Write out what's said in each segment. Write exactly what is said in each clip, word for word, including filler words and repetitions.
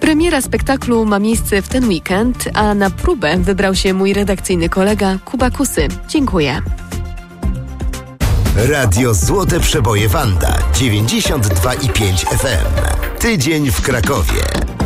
Premiera spektaklu ma miejsce w ten weekend, a na próbę wybrał się mój redakcyjny kolega Kuba Kusy. Dziękuję. Radio Złote Przeboje Wanda dziewięćdziesiąt dwa i pięć F M. Tydzień w Krakowie.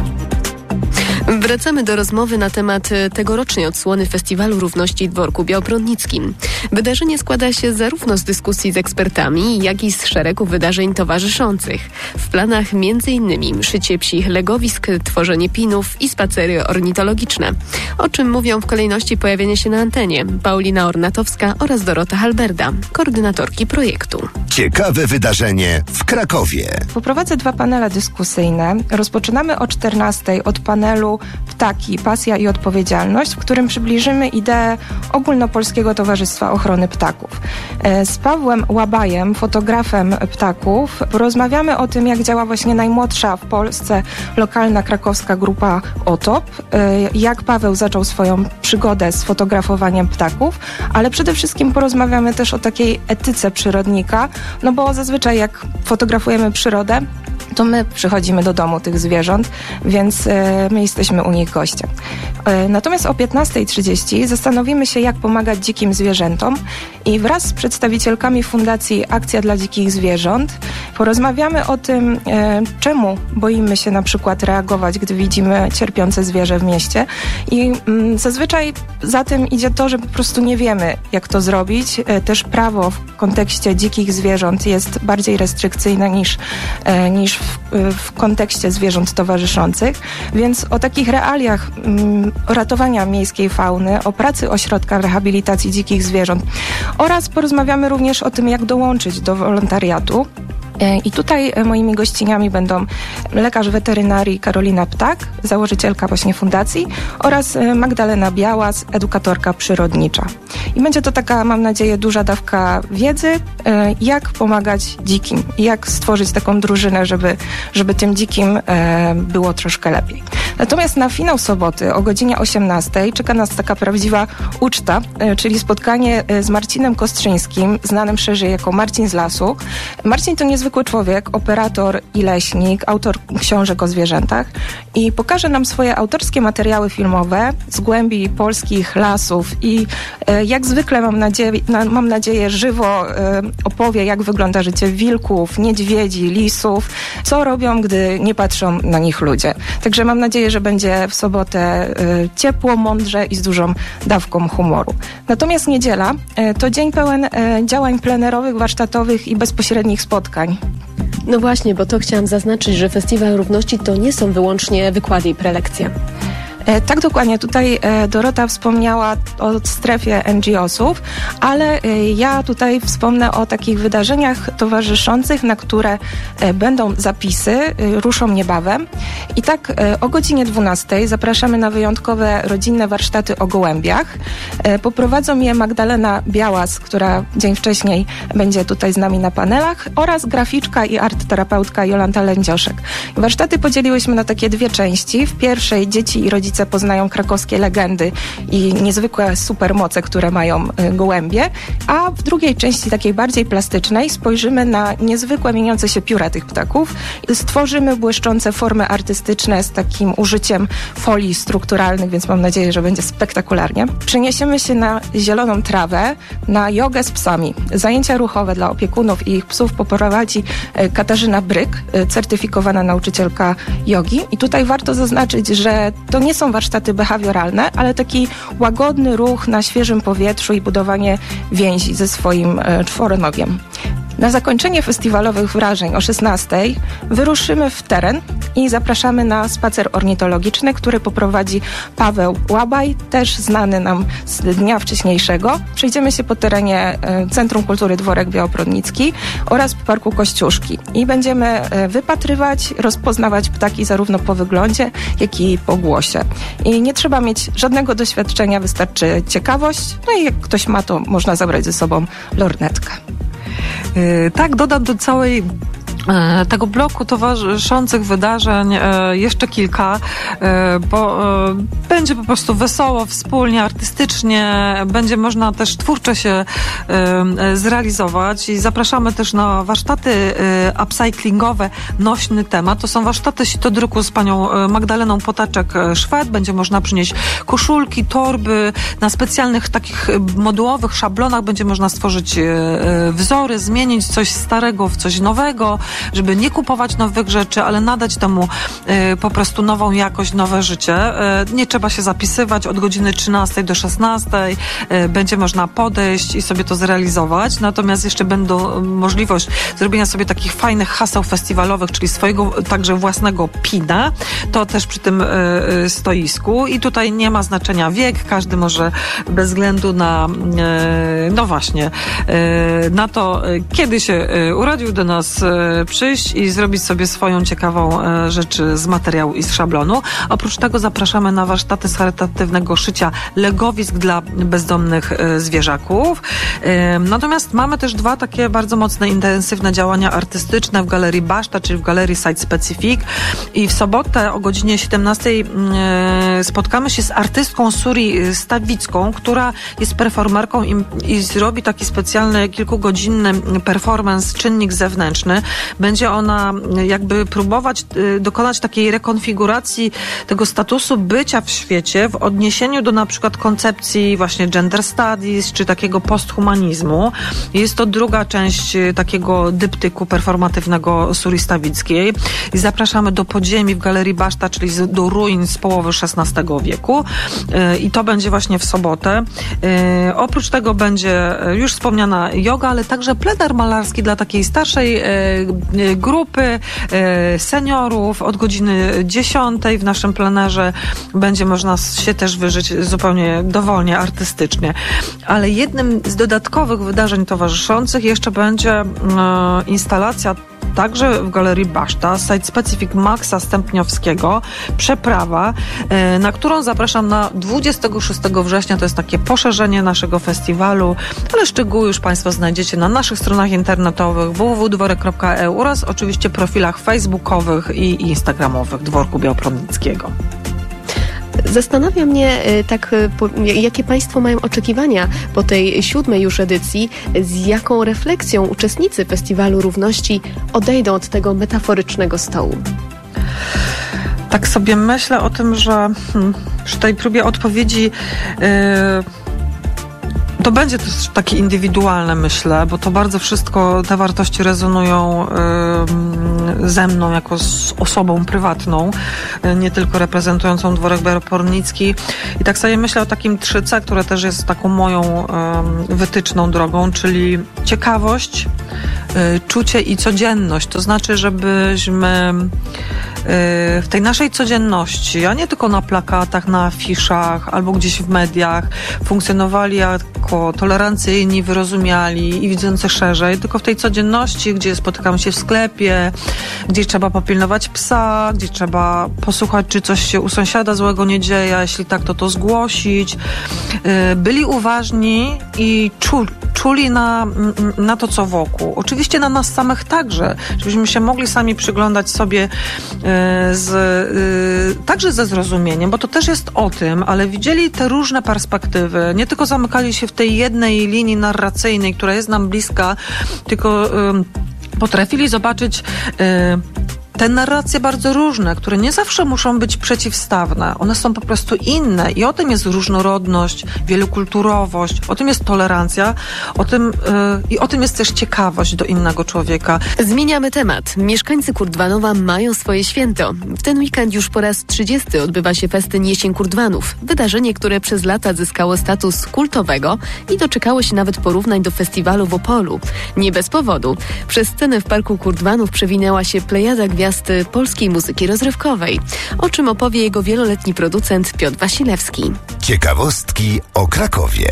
Wracamy do rozmowy na temat tegorocznej odsłony Festiwalu Równości w Dworku Białobrodnickim. Wydarzenie składa się zarówno z dyskusji z ekspertami, jak i z szeregu wydarzeń towarzyszących. W planach m.in. szycie psich legowisk, tworzenie pinów i spacery ornitologiczne. O czym mówią w kolejności pojawienia się na antenie Paulina Ornatowska oraz Dorota Halberda, koordynatorki projektu. Ciekawe wydarzenie w Krakowie. Poprowadzę dwa panele dyskusyjne. Rozpoczynamy o czternastej od panelu Ptaki, pasja i odpowiedzialność, w którym przybliżymy ideę Ogólnopolskiego Towarzystwa Ochrony Ptaków. Z Pawłem Łabajem, fotografem ptaków, porozmawiamy o tym, jak działa właśnie najmłodsza w Polsce lokalna krakowska grupa OTOP, jak Paweł zaczął swoją przygodę z fotografowaniem ptaków, ale przede wszystkim porozmawiamy też o takiej etyce przyrodnika, no bo zazwyczaj jak fotografujemy przyrodę, to my przychodzimy do domu tych zwierząt, więc e, my jesteśmy u nich gościem. E, natomiast o piętnastej trzydzieści zastanowimy się, jak pomagać dzikim zwierzętom i wraz z przedstawicielkami Fundacji Akcja dla Dzikich Zwierząt porozmawiamy o tym, e, czemu boimy się na przykład reagować, gdy widzimy cierpiące zwierzę w mieście i mm, zazwyczaj za tym idzie to, że po prostu nie wiemy, jak to zrobić. E, też prawo w kontekście dzikich zwierząt jest bardziej restrykcyjne niż, e, niż w, w kontekście zwierząt towarzyszących, więc o takich realiach um, ratowania miejskiej fauny, o pracy ośrodka rehabilitacji dzikich zwierząt oraz porozmawiamy również o tym, jak dołączyć do wolontariatu. I tutaj moimi gościniami będą lekarz weterynarii Karolina Ptak, założycielka właśnie fundacji, oraz Magdalena Białas, edukatorka przyrodnicza. I będzie to taka, mam nadzieję, duża dawka wiedzy, jak pomagać dzikim, jak stworzyć taką drużynę, żeby, żeby tym dzikim było troszkę lepiej. Natomiast na finał soboty o godzinie osiemnastej czeka nas taka prawdziwa uczta, czyli spotkanie z Marcinem Kostrzyńskim, znanym szerzej jako Marcin z Lasu. Marcin to niezwykły człowiek, operator i leśnik, autor książek o zwierzętach i pokaże nam swoje autorskie materiały filmowe z głębi polskich lasów i e, jak zwykle mam nadzieję, na, mam nadzieję żywo e, opowie, jak wygląda życie wilków, niedźwiedzi, lisów, co robią, gdy nie patrzą na nich ludzie. Także mam nadzieję, że będzie w sobotę e, ciepło, mądrze i z dużą dawką humoru. Natomiast niedziela e, to dzień pełen e, działań plenerowych, warsztatowych i bezpośrednich spotkań. No właśnie, bo to chciałam zaznaczyć, że Festiwal Równości to nie są wyłącznie wykłady i prelekcje. E, tak, dokładnie. Tutaj e, Dorota wspomniała o strefie N G O sów, ale e, ja tutaj wspomnę o takich wydarzeniach towarzyszących, na które e, będą zapisy, e, ruszą niebawem. I tak e, o godzinie dwunastej zapraszamy na wyjątkowe rodzinne warsztaty o gołębiach. E, poprowadzą je Magdalena Białas, która dzień wcześniej będzie tutaj z nami na panelach, oraz graficzka i artterapeutka Jolanta Lędzioszek. Warsztaty podzieliłyśmy na takie dwie części. W pierwszej dzieci i rodzice poznają krakowskie legendy i niezwykłe supermoce, które mają gołębie, a w drugiej części, takiej bardziej plastycznej, spojrzymy na niezwykłe mieniące się pióra tych ptaków. Stworzymy błyszczące formy artystyczne z takim użyciem folii strukturalnych, więc mam nadzieję, że będzie spektakularnie. Przeniesiemy się na zieloną trawę, na jogę z psami. Zajęcia ruchowe dla opiekunów i ich psów poprowadzi Katarzyna Bryk, certyfikowana nauczycielka jogi. I tutaj warto zaznaczyć, że to nie są warsztaty behawioralne, ale taki łagodny ruch na świeżym powietrzu i budowanie więzi ze swoim e, czworonogiem. Na zakończenie festiwalowych wrażeń o szesnastej wyruszymy w teren i zapraszamy na spacer ornitologiczny, który poprowadzi Paweł Łabaj, też znany nam z dnia wcześniejszego. Przejdziemy się po terenie Centrum Kultury Dworek Białobrodnicki oraz Parku Kościuszki i będziemy wypatrywać, rozpoznawać ptaki zarówno po wyglądzie, jak i po głosie. I nie trzeba mieć żadnego doświadczenia, wystarczy ciekawość, no i jak ktoś ma, to można zabrać ze sobą lornetkę. Yy, tak, dodam do całej Tego bloku towarzyszących wydarzeń jeszcze kilka, bo będzie po prostu wesoło, wspólnie, artystycznie, będzie można też twórczo się zrealizować i zapraszamy też na warsztaty upcyclingowe Nośny temat. To są warsztaty sitodruku z panią Magdaleną Potaczek-Szwed. Będzie można przynieść koszulki, torby, na specjalnych takich modułowych szablonach będzie można stworzyć wzory, zmienić coś starego w coś nowego, żeby nie kupować nowych rzeczy, ale nadać temu y, po prostu nową jakość, nowe życie. Y, nie trzeba się zapisywać od godziny trzynastej do szesnastej. Y, będzie można podejść i sobie to zrealizować. Natomiast jeszcze będą możliwość zrobienia sobie takich fajnych haseł festiwalowych, czyli swojego także własnego pina. To też przy tym y, y, stoisku. I tutaj nie ma znaczenia wiek. Każdy może bez względu na y, no właśnie y, na to, y, kiedy się y, urodził, do nas y, przyjść i zrobić sobie swoją ciekawą e, rzecz z materiału i z szablonu. Oprócz tego zapraszamy na warsztaty z charytatywnego szycia legowisk dla bezdomnych e, zwierzaków. E, natomiast mamy też dwa takie bardzo mocne, intensywne działania artystyczne w Galerii Baszta, czyli w Galerii Site Specific. I w sobotę o godzinie siedemnastej e, spotkamy się z artystką Suri Stawicką, która jest performerką i, i zrobi taki specjalny, kilkugodzinny performance Czynnik zewnętrzny. Będzie ona jakby próbować y, dokonać takiej rekonfiguracji tego statusu bycia w świecie w odniesieniu do na przykład koncepcji właśnie gender studies, czy takiego posthumanizmu. Jest to druga część y, takiego dyptyku performatywnego Suri Stawickiej. I zapraszamy do podziemi w Galerii Baszta, czyli z, do ruin z połowy szesnastego wieku. Y, I to będzie właśnie w sobotę. Y, oprócz tego będzie już wspomniana joga, ale także plener malarski dla takiej starszej y, grupy seniorów. Od godziny dziesiątej w naszym plenerze będzie można się też wyżyć zupełnie dowolnie, artystycznie. Ale jednym z dodatkowych wydarzeń towarzyszących jeszcze będzie instalacja także w Galerii Baszta, Site Specific Maxa Stępniowskiego, Przeprawa, na którą zapraszam na dwudziestego szóstego września. To jest takie poszerzenie naszego festiwalu, ale szczegóły już Państwo znajdziecie na naszych stronach internetowych w w w kropka dworek kropka e u oraz oczywiście profilach facebookowych i instagramowych Dworku Białobrodnickiego. Zastanawia mnie tak, jakie Państwo mają oczekiwania po tej siódmej już edycji, z jaką refleksją uczestnicy Festiwalu Równości odejdą od tego metaforycznego stołu. Tak sobie myślę o tym, że hmm, przy tej próbie odpowiedzi yy, to będzie też takie indywidualne, myślę, bo to bardzo wszystko, te wartości rezonują y, ze mną jako z osobą prywatną, y, nie tylko reprezentującą Dworek Białobrodnicki. I tak sobie myślę o takim trzy C, które też jest taką moją y, wytyczną drogą, czyli ciekawość, y, czucie i codzienność. To znaczy, żebyśmy y, w tej naszej codzienności, a nie tylko na plakatach, na afiszach albo gdzieś w mediach, funkcjonowali jako tolerancyjni, wyrozumiali i widzący szerzej, tylko w tej codzienności, gdzie spotykamy się w sklepie, gdzie trzeba popilnować psa, gdzie trzeba posłuchać, czy coś się u sąsiada złego nie dzieje, a jeśli tak, to to zgłosić. Byli uważni i czuli, czuli na, na to, co wokół. Oczywiście na nas samych także, żebyśmy się mogli sami przyglądać sobie z, także ze zrozumieniem, bo to też jest o tym, ale widzieli te różne perspektywy, nie tylko zamykali się w tej jednej linii narracyjnej, która jest nam bliska, tylko y, potrafili zobaczyć y, te narracje bardzo różne, które nie zawsze muszą być przeciwstawne. One są po prostu inne i o tym jest różnorodność, wielokulturowość, o tym jest tolerancja, o tym, yy, i o tym jest też ciekawość do innego człowieka. Zmieniamy temat. Mieszkańcy Kurdwanowa mają swoje święto. W ten weekend już po raz trzydziesty odbywa się festyn Jesień Kurdwanów. Wydarzenie, które przez lata zyskało status kultowego i doczekało się nawet porównań do festiwalu w Opolu. Nie bez powodu. Przez scenę w Parku Kurdwanów przewinęła się plejada gwiazd polskiej muzyki rozrywkowej, o czym opowie jego wieloletni producent Piotr Wasilewski. Ciekawostki o Krakowie.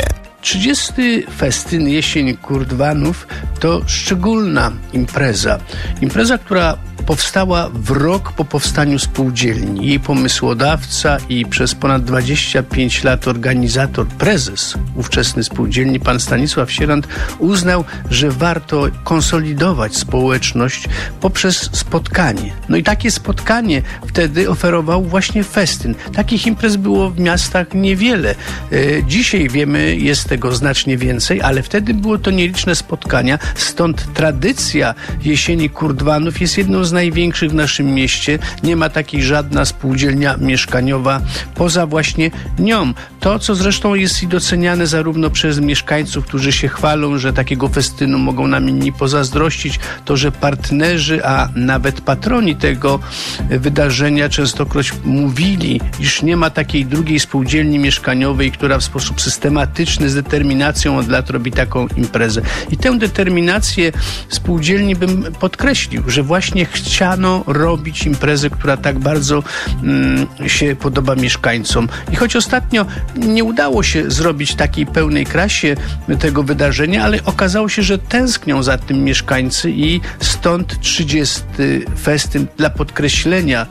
trzydziesty festyn Jesień Kurdwanów to szczególna impreza. Impreza, która powstała w rok po powstaniu spółdzielni. Jej pomysłodawca i przez ponad dwadzieścia pięć lat organizator, prezes ówczesny spółdzielni, pan Stanisław Sierant, uznał, że warto konsolidować społeczność poprzez spotkanie. No i takie spotkanie wtedy oferował właśnie festyn. Takich imprez było w miastach niewiele. E, dzisiaj wiemy, jest tego znacznie więcej, ale wtedy było to nieliczne spotkania, stąd tradycja Jesieni Kurdwanów jest jedną z największych w naszym mieście. Nie ma takiej żadna spółdzielnia mieszkaniowa poza właśnie nią. To, co zresztą jest i doceniane zarówno przez mieszkańców, którzy się chwalą, że takiego festynu mogą nam inni pozazdrościć, to, że partnerzy, a nawet patroni tego wydarzenia częstokroć mówili, iż nie ma takiej drugiej spółdzielni mieszkaniowej, która w sposób systematyczny, z determinacją od lat robi taką imprezę. I tę determinację spółdzielni bym podkreślił, że właśnie chciano robić imprezę, która tak bardzo mm, się podoba mieszkańcom. I choć ostatnio nie udało się zrobić takiej pełnej krasie tego wydarzenia, ale okazało się, że tęsknią za tym mieszkańcy i stąd trzydziesty festyn dla podkreślenia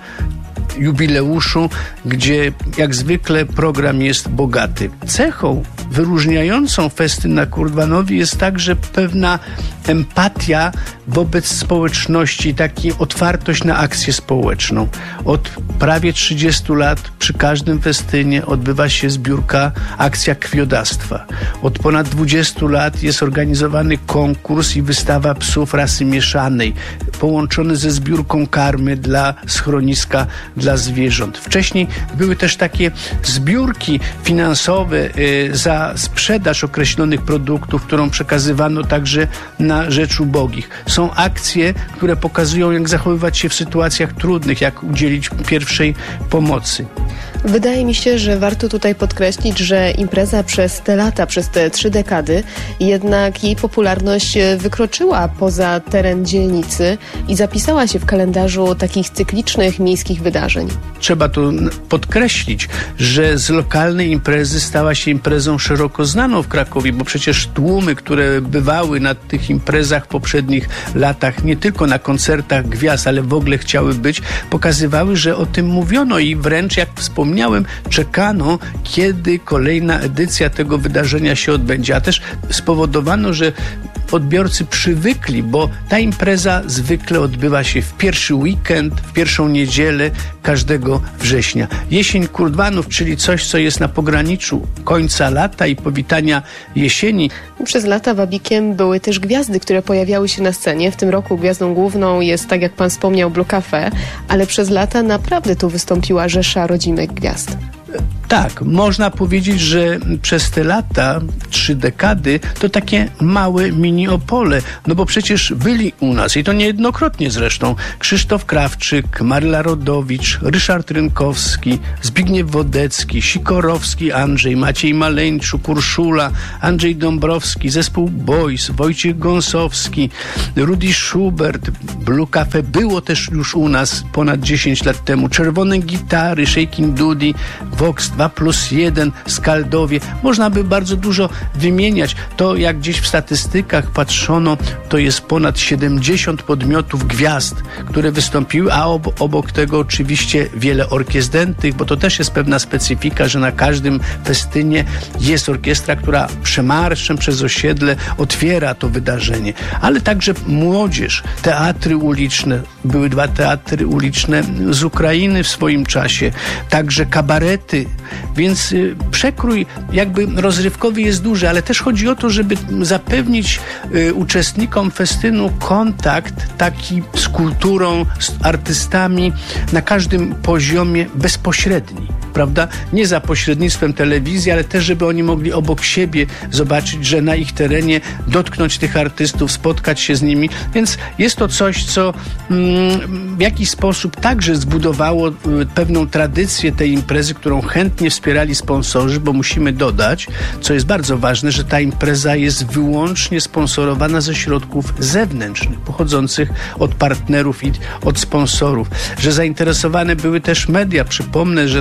jubileuszu, gdzie jak zwykle program jest bogaty. Cechą wyróżniającą festyn na Kurdwanowie jest także pewna empatia wobec społeczności, taka otwartość na akcję społeczną. Od prawie trzydziestu lat przy każdym festynie odbywa się zbiórka, akcja krwiodawstwa. Od ponad dwudziestu lat jest organizowany konkurs i wystawa psów rasy mieszanej, połączony ze zbiórką karmy dla schroniska dla zwierząt. Wcześniej były też takie zbiórki finansowe y, za sprzedaż określonych produktów, którą przekazywano także na rzecz ubogich. Są akcje, które pokazują, jak zachowywać się w sytuacjach trudnych, jak udzielić pierwszej pomocy. Wydaje mi się, że warto tutaj podkreślić, że impreza przez te lata, przez te trzy dekady, jednak jej popularność wykroczyła poza teren dzielnicy i zapisała się w kalendarzu takich cyklicznych miejskich wydarzeń. Trzeba tu podkreślić, że z lokalnej imprezy stała się imprezą szeroko znaną w Krakowie, bo przecież tłumy, które bywały na tych imprezach w poprzednich latach, nie tylko na koncertach gwiazd, ale w ogóle chciały być, pokazywały, że o tym mówiono i wręcz, jak wspomniałem, czekano, kiedy kolejna edycja tego wydarzenia się odbędzie. A też spowodowano, że odbiorcy przywykli, bo ta impreza zwykle odbywa się w pierwszy weekend, w pierwszą niedzielę każdego września. Jesień Kurdwanów, czyli coś, co jest na pograniczu końca lata i powitania jesieni. Przez lata wabikiem były też gwiazdy, które pojawiały się na scenie. W tym roku gwiazdą główną jest, tak jak pan wspomniał, Blue Cafe, ale przez lata naprawdę tu wystąpiła rzesza rodzimych gwiazd. Tak, można powiedzieć, że przez te lata, trzy dekady, to takie małe mini Opole, no bo przecież byli u nas i to niejednokrotnie zresztą Krzysztof Krawczyk, Maryla Rodowicz, Ryszard Rynkowski, Zbigniew Wodecki, Sikorowski, Andrzej, Maciej Maleńczuk, Urszula, Andrzej Dąbrowski, zespół Boys, Wojciech Gąsowski, Rudy Schubert. Blue Cafe było też już u nas ponad dziesięć lat temu. Czerwone Gitary, Shaking Dudy, Vox dwa plus jeden, Skaldowie. Można by bardzo dużo wymieniać. To, jak gdzieś w statystykach patrzono, to jest ponad siedemdziesiąt podmiotów gwiazd, które wystąpiły, a ob- obok tego oczywiście wiele orkiestr dętych, bo to też jest pewna specyfika, że na każdym festynie jest orkiestra, która przemarszem przez osiedle otwiera to wydarzenie. Ale także młodzież, teatry uliczne. Były dwa teatry uliczne z Ukrainy w swoim czasie. Także kabarety. Więc y, przekrój jakby rozrywkowy jest duży, ale też chodzi o to, żeby zapewnić y, uczestnikom festynu kontakt taki z kulturą, z artystami na każdym poziomie bezpośredni, prawda? Nie za pośrednictwem telewizji, ale też, żeby oni mogli obok siebie zobaczyć, że na ich terenie dotknąć tych artystów, spotkać się z nimi. Więc jest to coś, co mm, w jakiś sposób także zbudowało y, pewną tradycję tej imprezy, którą chętnie wspierali sponsorzy, bo musimy dodać, co jest bardzo ważne, że ta impreza jest wyłącznie sponsorowana ze środków zewnętrznych, pochodzących od partnerów i od sponsorów, że zainteresowane były też media. Przypomnę, że tam przez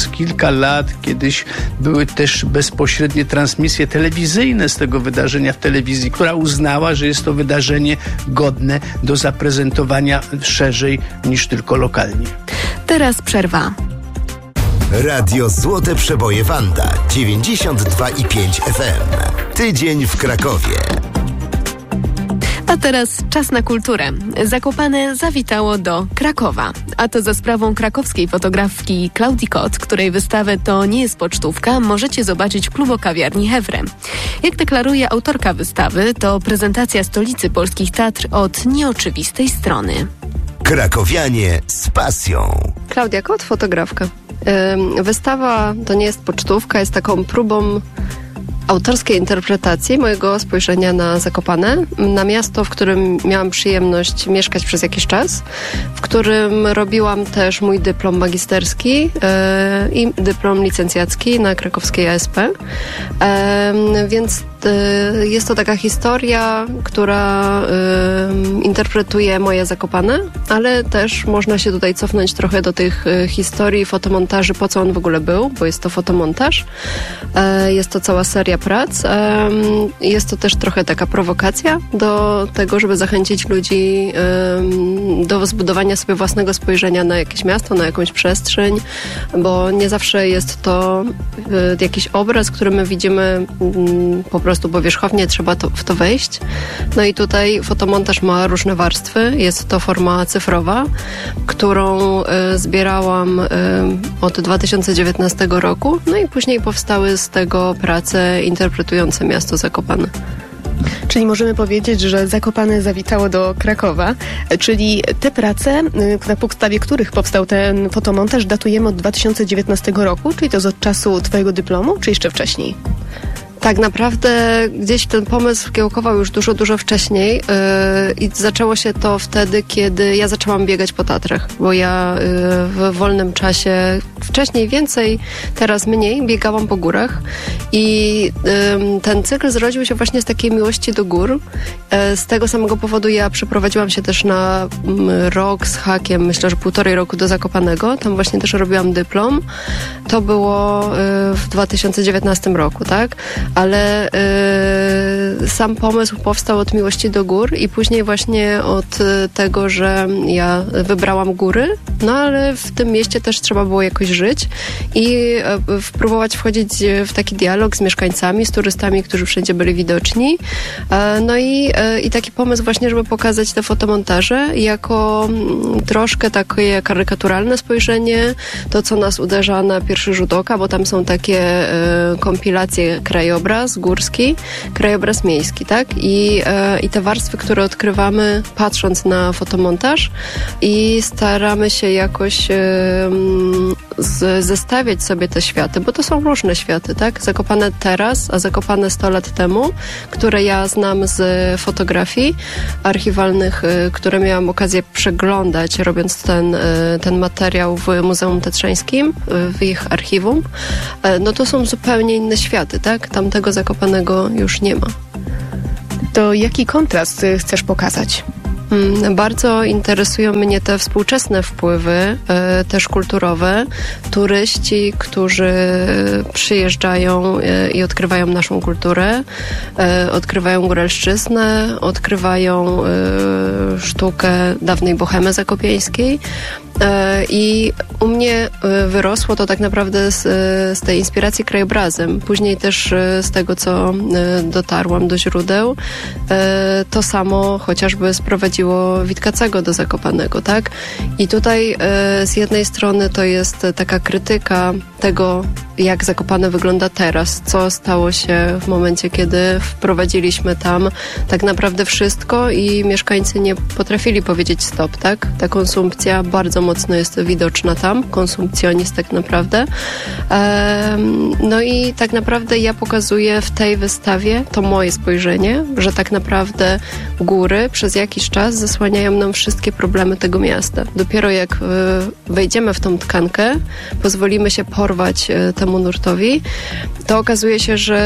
przez kilka lat, kiedyś były też bezpośrednie transmisje telewizyjne z tego wydarzenia w telewizji, która uznała, że jest to wydarzenie godne do zaprezentowania szerzej niż tylko lokalnie. Teraz przerwa. Radio Złote Przeboje Wanda dziewięćdziesiąt dwa i pięć F M. Tydzień w Krakowie. A teraz czas na kulturę. Zakopane zawitało do Krakowa. A to za sprawą krakowskiej fotografki Klaudii Kot, której wystawę To nie jest pocztówka możecie zobaczyć w klubokawiarni Hewre. Jak deklaruje autorka wystawy, to prezentacja stolicy polskich teatr od nieoczywistej strony. Krakowianie z pasją. Klaudia Kot, fotografka. Wystawa To nie jest pocztówka, jest taką próbą autorskiej interpretacji mojego spojrzenia na Zakopane, na miasto, w którym miałam przyjemność mieszkać przez jakiś czas, w którym robiłam też mój dyplom magisterski yy, i dyplom licencjacki na krakowskiej A S P. Yy, więc yy, jest to taka historia, która yy, interpretuje moje Zakopane, ale też można się tutaj cofnąć trochę do tych yy, historii, fotomontaży, po co on w ogóle był, bo jest to fotomontaż. Yy, jest to cała seria prac. Jest to też trochę taka prowokacja do tego, żeby zachęcić ludzi do zbudowania sobie własnego spojrzenia na jakieś miasto, na jakąś przestrzeń, bo nie zawsze jest to jakiś obraz, który my widzimy po prostu powierzchownie, trzeba to, w to wejść. No i tutaj fotomontaż ma różne warstwy. Jest to forma cyfrowa, którą zbierałam od dwa tysiące dziewiętnastego roku, no i później powstały z tego prace interpretujące miasto Zakopane. Czyli możemy powiedzieć, że Zakopane zawitało do Krakowa, czyli te prace, na podstawie których powstał ten fotomontaż, datujemy od dwa tysiące dziewiętnastego roku, czyli to jest od czasu twojego dyplomu, czy jeszcze wcześniej? Tak naprawdę gdzieś ten pomysł kiełkował już dużo, dużo wcześniej yy, i zaczęło się to wtedy, kiedy ja zaczęłam biegać po Tatrach, bo ja yy, w wolnym czasie, wcześniej więcej, teraz mniej, biegałam po górach i yy, ten cykl zrodził się właśnie z takiej miłości do gór. Yy, z tego samego powodu ja przeprowadziłam się też na yy, rok z hakiem, myślę, że półtorej roku do Zakopanego, tam właśnie też robiłam dyplom. To było yy, w dwa tysiące dziewiętnastym roku, tak? Ale y, sam pomysł powstał od miłości do gór i później właśnie od y, tego, że ja wybrałam góry, no ale w tym mieście też trzeba było jakoś żyć i y, próbować wchodzić w taki dialog z mieszkańcami, z turystami, którzy wszędzie byli widoczni. Y, no i, y, i taki pomysł właśnie, żeby pokazać te fotomontaże jako y, troszkę takie karykaturalne spojrzenie, to co nas uderza na pierwszy rzut oka, bo tam są takie y, kompilacje krajowe, krajobraz górski, krajobraz miejski, tak? I, e, i te warstwy, które odkrywamy patrząc na fotomontaż i staramy się jakoś e, z, zestawiać sobie te światy, bo to są różne światy, tak? Zakopane teraz, a Zakopane sto lat temu, które ja znam z fotografii archiwalnych, e, które miałam okazję przeglądać, robiąc ten, e, ten materiał w Muzeum Tatrzańskim, e, w ich archiwum. E, no to są zupełnie inne światy, tak? Tam tego Zakopanego już nie ma. To jaki kontrast chcesz pokazać? Bardzo interesują mnie te współczesne wpływy, e, też kulturowe. Turyści, którzy przyjeżdżają e, i odkrywają naszą kulturę, e, odkrywają góralszczyznę, odkrywają e, sztukę dawnej bohemy zakopiańskiej. E, I u mnie e, wyrosło to tak naprawdę z, z tej inspiracji krajobrazem. Później też e, z tego, co e, dotarłam do źródeł, e, to samo chociażby sprowadziło Witkacego do Zakopanego, tak? I tutaj e, z jednej strony to jest taka krytyka tego, jak Zakopane wygląda teraz, co stało się w momencie, kiedy wprowadziliśmy tam tak naprawdę wszystko i mieszkańcy nie potrafili powiedzieć stop, tak? Ta konsumpcja bardzo mocno jest widoczna tam, konsumpcjonizm tak naprawdę. E, no i tak naprawdę ja pokazuję w tej wystawie to moje spojrzenie, że tak naprawdę góry przez jakiś czas zasłaniają nam wszystkie problemy tego miasta. Dopiero jak y, wejdziemy w tą tkankę, pozwolimy się porwać y, temu nurtowi, to okazuje się, że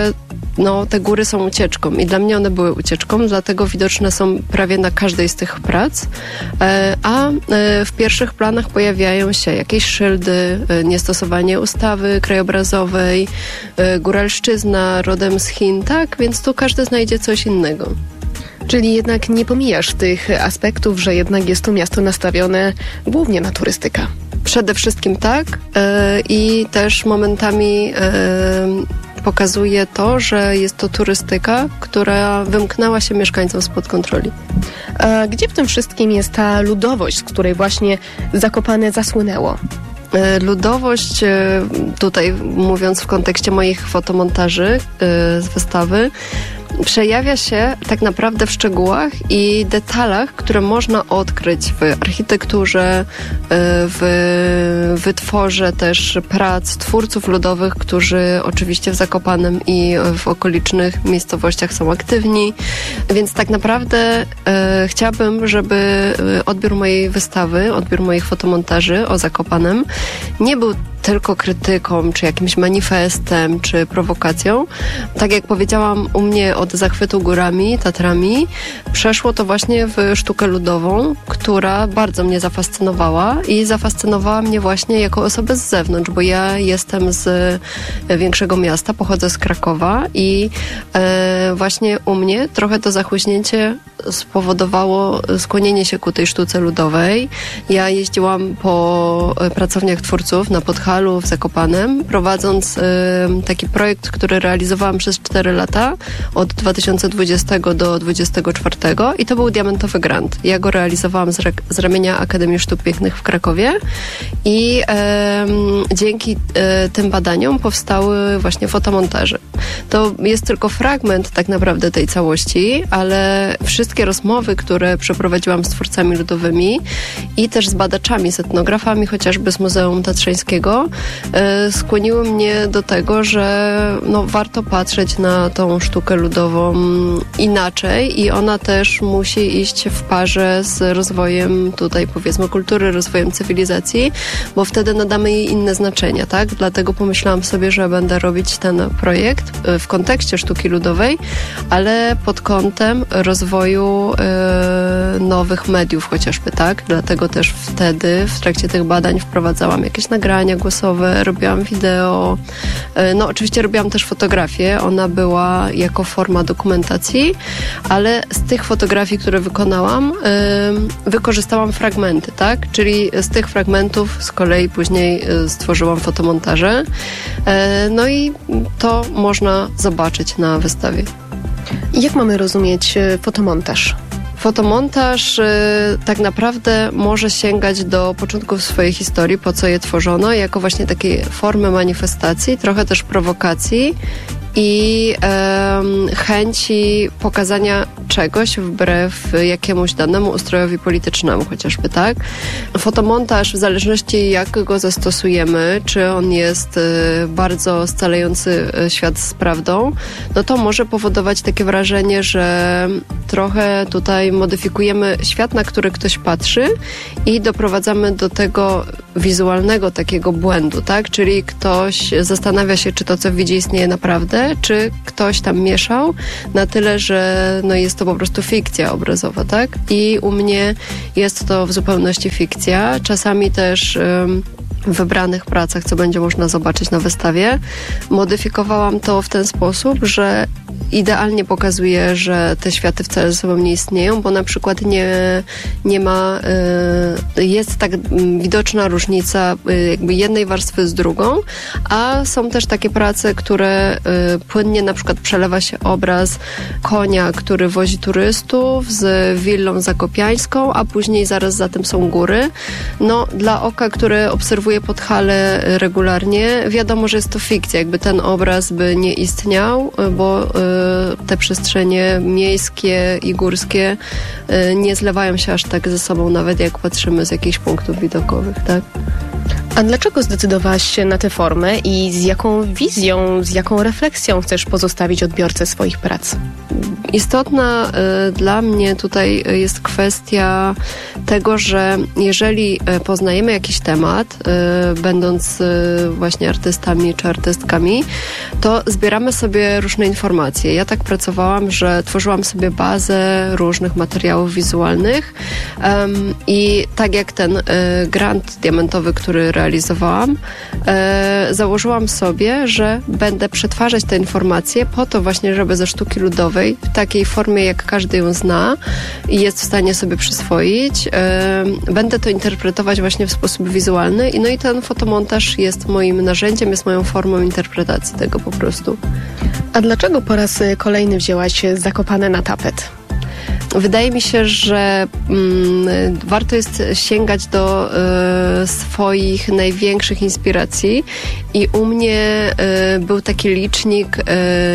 no, te góry są ucieczką i dla mnie one były ucieczką, dlatego widoczne są prawie na każdej z tych prac, a w pierwszych planach pojawiają się jakieś szyldy, niestosowanie ustawy krajobrazowej, góralszczyzna rodem z Chin, tak? Więc tu każdy znajdzie coś innego. Czyli jednak nie pomijasz tych aspektów, że jednak jest to miasto nastawione głównie na turystykę. Przede wszystkim tak i też momentami pokazuje to, że jest to turystyka, która wymknęła się mieszkańcom spod kontroli. A gdzie w tym wszystkim jest ta ludowość, z której właśnie Zakopane zasłynęło? Ludowość, tutaj mówiąc w kontekście moich fotomontaży z wystawy, przejawia się tak naprawdę w szczegółach i detalach, które można odkryć w architekturze, w wytworze też prac twórców ludowych, którzy oczywiście w Zakopanem i w okolicznych miejscowościach są aktywni. Więc tak naprawdę e, chciałabym, żeby odbiór mojej wystawy, odbiór moich fotomontaży o Zakopanem nie był tylko krytyką, czy jakimś manifestem, czy prowokacją. Tak jak powiedziałam, u mnie od zachwytu górami, Tatrami, przeszło to właśnie w sztukę ludową, która bardzo mnie zafascynowała i zafascynowała mnie właśnie jako osobę z zewnątrz, bo ja jestem z większego miasta, pochodzę z Krakowa i e, właśnie u mnie trochę to zachłyśnięcie spowodowało skłonienie się ku tej sztuce ludowej. Ja jeździłam po pracowniach twórców na Podhalu w Zakopanem, prowadząc y, taki projekt, który realizowałam przez cztery lata, od dwa tysiące dwudziestego do dwa tysiące dwudziestego czwartego i to był diamentowy grant. Ja go realizowałam z, re, z ramienia Akademii Sztuk Pięknych w Krakowie i y, dzięki y, tym badaniom powstały właśnie fotomontaże. To jest tylko fragment tak naprawdę tej całości, ale wszystkie rozmowy, które przeprowadziłam z twórcami ludowymi i też z badaczami, z etnografami, chociażby z Muzeum Tatrzańskiego, y, skłoniły mnie do tego, że no, warto patrzeć na tą sztukę ludową inaczej i ona też musi iść w parze z rozwojem tutaj powiedzmy kultury, rozwojem cywilizacji, bo wtedy nadamy jej inne znaczenia, tak? Dlatego pomyślałam sobie, że będę robić ten projekt w kontekście sztuki ludowej, ale pod kątem rozwoju y, nowych mediów chociażby, tak? Dlatego też wtedy w trakcie tych badań wprowadzałam jakieś nagrania głosowe, robiłam wideo, y, no oczywiście robiłam też fotografię, ona była jako forma dokumentacji, ale z tych fotografii, które wykonałam, y, wykorzystałam fragmenty, tak? Czyli z tych fragmentów z kolei później y, stworzyłam fotomontaże. Y, no i to można zobaczyć na wystawie. Jak mamy rozumieć fotomontaż? Fotomontaż y, tak naprawdę może sięgać do początków swojej historii, po co je tworzono, jako właśnie takiej formy manifestacji, trochę też prowokacji i e, chęci pokazania czegoś wbrew jakiemuś danemu ustrojowi politycznemu chociażby, tak? Fotomontaż w zależności jak go zastosujemy, czy on jest e, bardzo scalający świat z prawdą, no to może powodować takie wrażenie, że trochę tutaj modyfikujemy świat, na który ktoś patrzy i doprowadzamy do tego wizualnego takiego błędu, tak? Czyli ktoś zastanawia się, czy to, co widzi, istnieje naprawdę, czy ktoś tam mieszał na tyle, że no jest to po prostu fikcja obrazowa, tak? I u mnie jest to w zupełności fikcja. Czasami też um, w wybranych pracach, co będzie można zobaczyć na wystawie, modyfikowałam to w ten sposób, że idealnie pokazuje, że te światy wcale ze sobą nie istnieją, bo na przykład nie, nie ma, y, jest tak widoczna różnica y, jakby jednej warstwy z drugą, a są też takie prace, które y, płynnie na przykład przelewa się obraz konia, który wozi turystów z willą zakopiańską, a później zaraz za tym są góry. No, dla oka, które obserwuje Podhale regularnie, wiadomo, że jest to fikcja, jakby ten obraz by nie istniał, bo y, te przestrzenie miejskie i górskie nie zlewają się aż tak ze sobą, nawet jak patrzymy z jakichś punktów widokowych, tak? A dlaczego zdecydowałaś się na tę formę i z jaką wizją, z jaką refleksją chcesz pozostawić odbiorcę swoich prac? Istotna y, dla mnie tutaj jest kwestia tego, że jeżeli poznajemy jakiś temat, y, będąc y, właśnie artystami czy artystkami, to zbieramy sobie różne informacje. Ja tak pracowałam, że tworzyłam sobie bazę różnych materiałów wizualnych um, i tak jak ten y, grant diamentowy, który realizowałam, y, założyłam sobie, że będę przetwarzać te informacje po to właśnie, żeby ze sztuki ludowej w takiej formie, jak każdy ją zna i jest w stanie sobie przyswoić, y, będę to interpretować właśnie w sposób wizualny i no i ten fotomontaż jest moim narzędziem, jest moją formą interpretacji tego po prostu. A dlaczego po raz kolejny wzięłaś Zakopane na tapet? Wydaje mi się, że mm, warto jest sięgać do y, swoich największych inspiracji i u mnie y, był taki licznik y,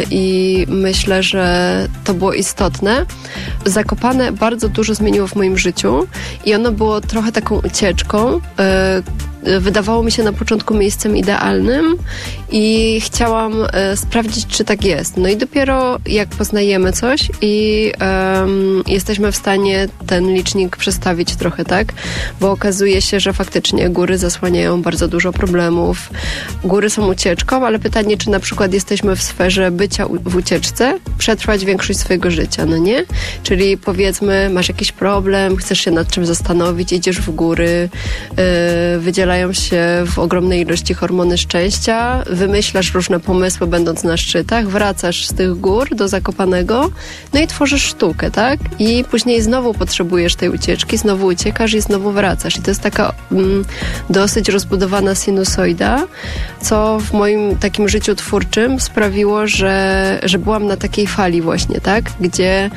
i myślę, że to było istotne. Zakopane bardzo dużo zmieniło w moim życiu i ono było trochę taką ucieczką. Y, Wydawało mi się na początku miejscem idealnym i chciałam e, sprawdzić, czy tak jest. No i dopiero jak poznajemy coś i um, jesteśmy w stanie ten licznik przestawić trochę, tak? Bo okazuje się, że faktycznie góry zasłaniają bardzo dużo problemów. Góry są ucieczką, ale pytanie, czy na przykład jesteśmy w sferze bycia u- w ucieczce, przetrwać większość swojego życia, no nie? Czyli powiedzmy, masz jakiś problem, chcesz się nad czym zastanowić, idziesz w góry, yy, wydzielają się w ogromnej ilości hormony szczęścia, wymyślasz różne pomysły będąc na szczytach, wracasz z tych gór do Zakopanego, no i tworzysz sztukę, tak? I później znowu potrzebujesz tej ucieczki, znowu uciekasz i znowu wracasz. I to jest taka mm, dosyć rozbudowana sinusoida, co w moim takim życiu twórczym sprawiło, że, że byłam na takiej fali właśnie, tak? Gdzie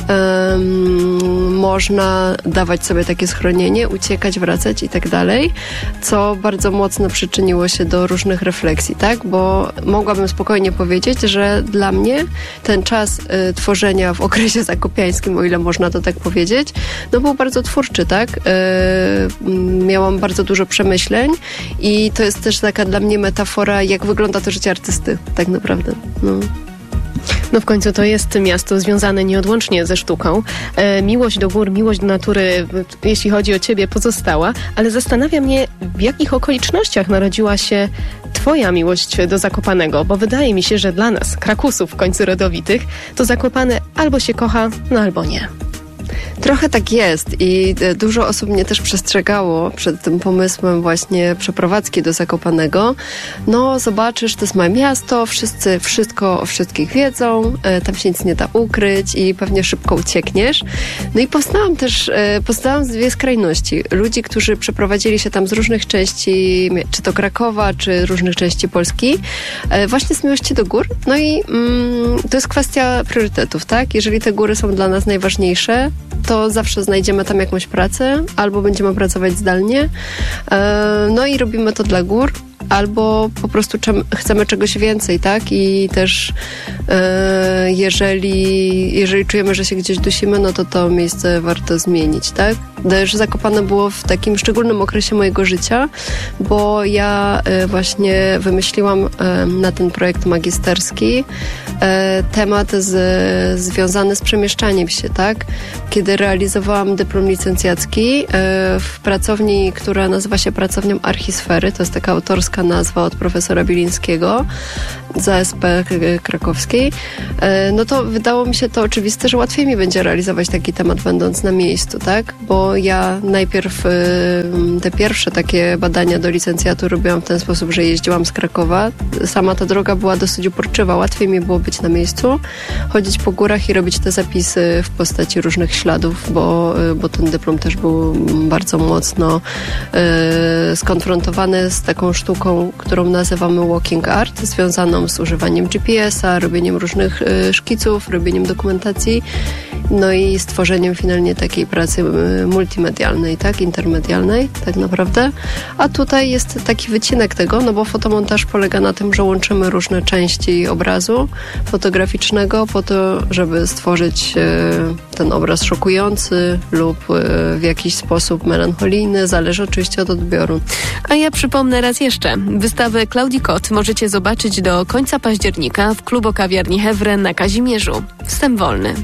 um, można dawać sobie takie schronienie, uciekać, wracać i tak dalej, co bardzo mocno przyczyniło się do różnych refleksji, tak? Bo mogłabym spokojnie powiedzieć, że dla mnie ten czas y, tworzenia w okresie zakopiańskim, o ile można to tak powiedzieć, no był bardzo twórczy, tak? Y, miałam bardzo dużo przemyśleń i to jest też taka dla mnie metafora, jak wygląda to życie artysty, tak naprawdę. No. No w końcu to jest miasto związane nieodłącznie ze sztuką. E, miłość do gór, miłość do natury, jeśli chodzi o ciebie, pozostała, ale zastanawia mnie, w jakich okolicznościach narodziła się twoja miłość do Zakopanego, bo wydaje mi się, że dla nas, Krakusów w końcu rodowitych, to Zakopane albo się kocha, no albo nie. Trochę tak jest i dużo osób mnie też przestrzegało przed tym pomysłem właśnie przeprowadzki do Zakopanego. No zobaczysz, to jest małe miasto, wszyscy wszystko o wszystkich wiedzą, tam się nic nie da ukryć i pewnie szybko uciekniesz. No i poznałam też, poznałam dwie skrajności. Ludzi, którzy przeprowadzili się tam z różnych części, czy to Krakowa, czy różnych części Polski, właśnie z miłości do gór. No i mm, to jest kwestia priorytetów, tak? Jeżeli te góry są dla nas najważniejsze, to zawsze znajdziemy tam jakąś pracę, albo będziemy pracować zdalnie. No i robimy to dla gór, albo po prostu czem, chcemy czegoś więcej, tak? I też e, jeżeli, jeżeli czujemy, że się gdzieś dusimy, no to to miejsce warto zmienić, tak? Też Zakopane było w takim szczególnym okresie mojego życia, bo ja e, właśnie wymyśliłam e, na ten projekt magisterski e, temat z, związany z przemieszczaniem się, tak? Kiedy realizowałam dyplom licencjacki e, w pracowni, która nazywa się Pracownią Archisfery, to jest taka autorska nazwa od profesora Bilińskiego z A S P krakowskiej, no to wydało mi się to oczywiste, że łatwiej mi będzie realizować taki temat będąc na miejscu, tak? Bo ja najpierw te pierwsze takie badania do licencjatu robiłam w ten sposób, że jeździłam z Krakowa. Sama ta droga była dosyć uporczywa. Łatwiej mi było być na miejscu, chodzić po górach i robić te zapisy w postaci różnych śladów, bo, bo ten dyplom też był bardzo mocno y, skonfrontowany z taką sztuką, którą nazywamy walking art, związaną z używaniem G P S a, robieniem różnych y, szkiców, robieniem dokumentacji no i stworzeniem finalnie takiej pracy multimedialnej, tak, intermedialnej tak naprawdę. A tutaj jest taki wycinek tego, no bo fotomontaż polega na tym, że łączymy różne części obrazu fotograficznego po to, żeby stworzyć e, ten obraz szokujący lub e, w jakiś sposób melancholijny, zależy oczywiście od odbioru. A ja przypomnę raz jeszcze, wystawę Claudii Kott możecie zobaczyć do końca października w Klubo-Kawiarni Hewren na Kazimierzu. Wstęp wolny.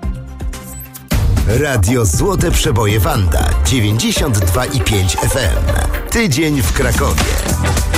Radio Złote Przeboje Wanda dziewięćdziesiąt dwa i pięć F M. Tydzień w Krakowie.